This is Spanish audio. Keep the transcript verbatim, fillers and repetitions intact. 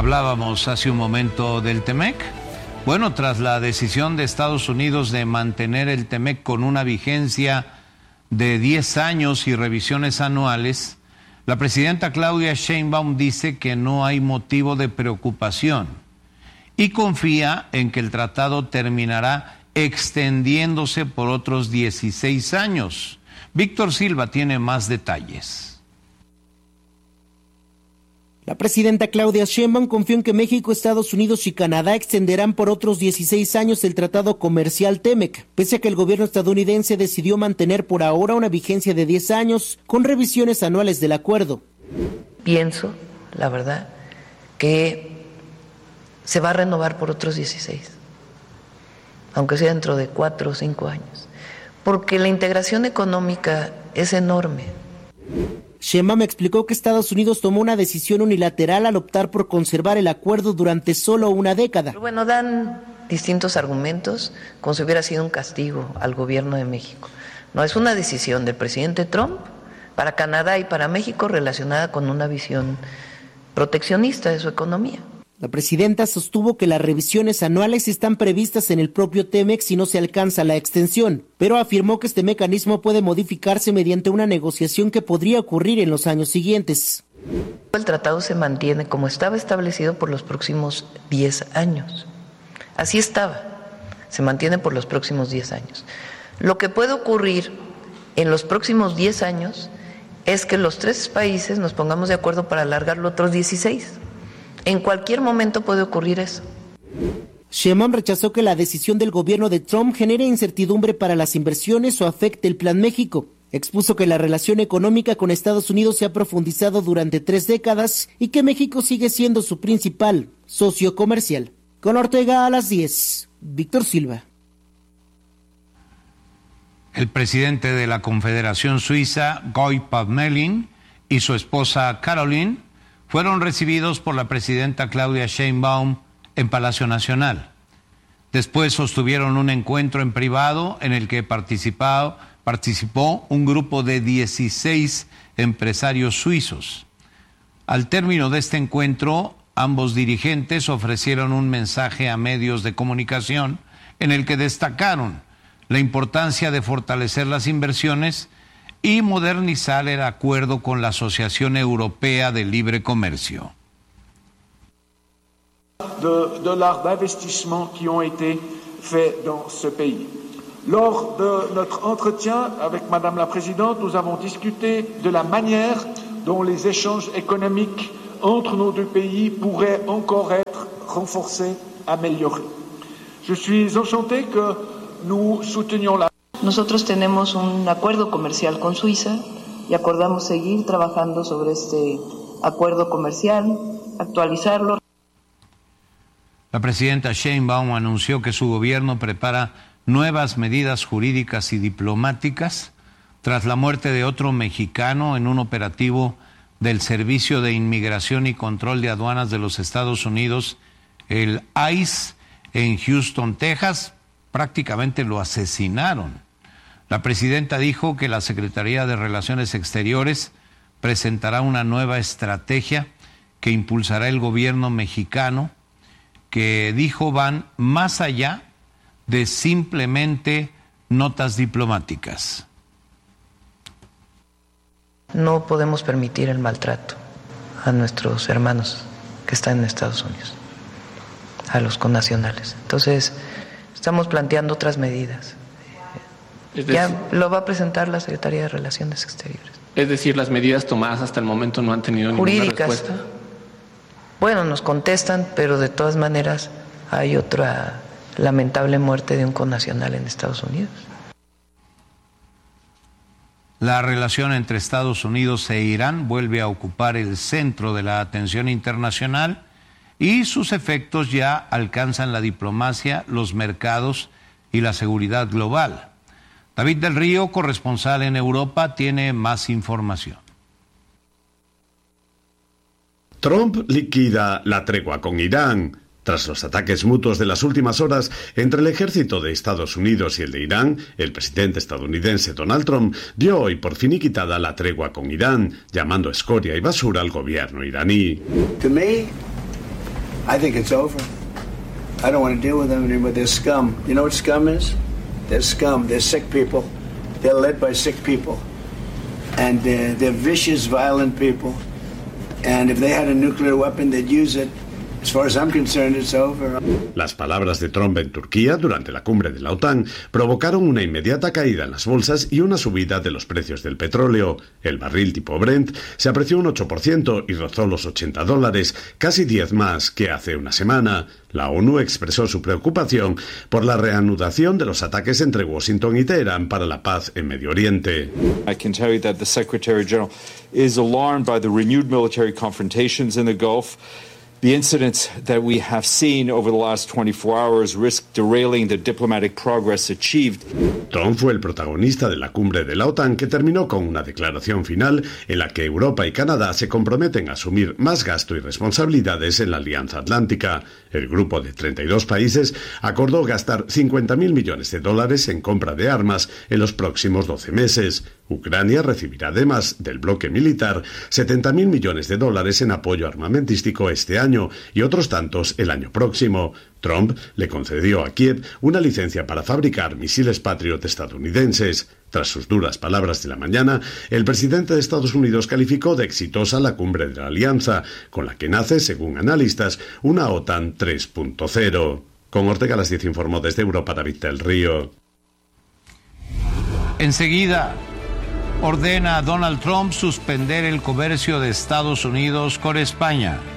Hablábamos hace un momento del Temec. Bueno, tras la decisión de Estados Unidos de mantener el Temec con una vigencia de diez años y revisiones anuales, la presidenta Claudia Sheinbaum dice que no hay motivo de preocupación y confía en que el tratado terminará extendiéndose por otros dieciséis años. Víctor Silva tiene más detalles. La presidenta Claudia Sheinbaum confió en que México, Estados Unidos y Canadá extenderán por otros dieciséis años el tratado comercial Temec, pese a que el gobierno estadounidense decidió mantener por ahora una vigencia de diez años con revisiones anuales del acuerdo. Pienso, la verdad, que se va a renovar por otros dieciséis, aunque sea dentro de cuatro o cinco años, porque la integración económica es enorme. Sheinbaum explicó que Estados Unidos tomó una decisión unilateral al optar por conservar el acuerdo durante solo una década. Pero bueno, dan distintos argumentos, como si hubiera sido un castigo al gobierno de México. No, es una decisión del presidente Trump para Canadá y para México relacionada con una visión proteccionista de su economía. La presidenta sostuvo que las revisiones anuales están previstas en el propio Temec si no se alcanza la extensión, pero afirmó que este mecanismo puede modificarse mediante una negociación que podría ocurrir en los años siguientes. El tratado se mantiene como estaba establecido por los próximos diez años. Así estaba, se mantiene por los próximos diez años. Lo que puede ocurrir en los próximos diez años es que los tres países nos pongamos de acuerdo para alargarlo otros dieciséis. En cualquier momento puede ocurrir eso. Sheinbaum rechazó que la decisión del gobierno de Trump genere incertidumbre para las inversiones o afecte el Plan México. Expuso que la relación económica con Estados Unidos se ha profundizado durante tres décadas y que México sigue siendo su principal socio comercial. Con Ortega a las diez, Víctor Silva. El presidente de la Confederación Suiza, Guy Parmelin, y su esposa Caroline fueron recibidos por la presidenta Claudia Sheinbaum en Palacio Nacional. Después sostuvieron un encuentro en privado en el que participó, participó un grupo de dieciséis empresarios suizos. Al término de este encuentro, ambos dirigentes ofrecieron un mensaje a medios de comunicación en el que destacaron la importancia de fortalecer las inversiones y modernizar el acuerdo con la Asociación Europea de Libre Comercio. De dollars d'investissement qui ont été faits dans ce pays. Lors de notre entretien avec Madame la Présidente, nous avons discuté de la manière dont les échanges économiques entre nos deux pays pourraient encore être renforcés, améliorés. Je suis enchanté que nous soutenions la... Nosotros tenemos un acuerdo comercial con Suiza y acordamos seguir trabajando sobre este acuerdo comercial, actualizarlo. La presidenta Sheinbaum anunció que su gobierno prepara nuevas medidas jurídicas y diplomáticas tras la muerte de otro mexicano en un operativo del Servicio de Inmigración y Control de Aduanas de los Estados Unidos, el I C E, en Houston, Texas. Prácticamente lo asesinaron. La presidenta dijo que la Secretaría de Relaciones Exteriores presentará una nueva estrategia que impulsará el gobierno mexicano, que dijo van más allá de simplemente notas diplomáticas. No podemos permitir el maltrato a nuestros hermanos que están en Estados Unidos, a los connacionales. Entonces, estamos planteando otras medidas. Es decir, ya lo va a presentar la Secretaría de Relaciones Exteriores. Es decir, las medidas tomadas hasta el momento no han tenido Jurídicas. Ninguna respuesta. Bueno, nos contestan, pero de todas maneras hay otra lamentable muerte de un connacional en Estados Unidos. La relación entre Estados Unidos e Irán vuelve a ocupar el centro de la atención internacional y sus efectos ya alcanzan la diplomacia, los mercados y la seguridad global. David del Río, corresponsal en Europa, tiene más información. Trump liquida la tregua con Irán. Tras los ataques mutuos de las últimas horas entre el ejército de Estados Unidos y el de Irán, el presidente estadounidense Donald Trump dio hoy por finiquitada la tregua con Irán, llamando escoria y basura al gobierno iraní. To me, I think it's over. I don't want to deal with them anymore. They're scum. You know what scum is? They're scum. They're sick people. They're led by sick people. And uh, they're vicious, violent people. And if they had a nuclear weapon, they'd use it. As far as I'm concerned, it's over. Las palabras de Trump en Turquía durante la cumbre de la OTAN provocaron una inmediata caída en las bolsas y una subida de los precios del petróleo. El barril tipo Brent se apreció un ocho por ciento y rozó los ochenta dólares, casi diez más que hace una semana. La ONU expresó su preocupación por la reanudación de los ataques entre Washington y Teherán para la paz en Medio Oriente. I can tell you that the Secretary General is alarmed by the renewed military confrontations in the Gulf. The incidents that we have seen over the last twenty-four hours risk derailing the diplomatic progress achieved. Trump fue el protagonista de la cumbre de la OTAN, que terminó con una declaración final en la que Europa y Canadá se comprometen a asumir más gasto y responsabilidades en la Alianza Atlántica. El grupo de treinta y dos países acordó gastar cincuenta mil millones de dólares en compra de armas en los próximos doce meses. Ucrania recibirá además del bloque militar setenta mil millones de dólares en apoyo armamentístico este año y otros tantos el año próximo. Trump le concedió a Kiev una licencia para fabricar misiles Patriot estadounidenses. Tras sus duras palabras de la mañana, el presidente de Estados Unidos calificó de exitosa la cumbre de la alianza, con la que nace, según analistas, una OTAN tres punto cero. Con Ortega a las diez informó desde Europa David del Río. Enseguida ordena a Donald Trump suspender el comercio de Estados Unidos con España.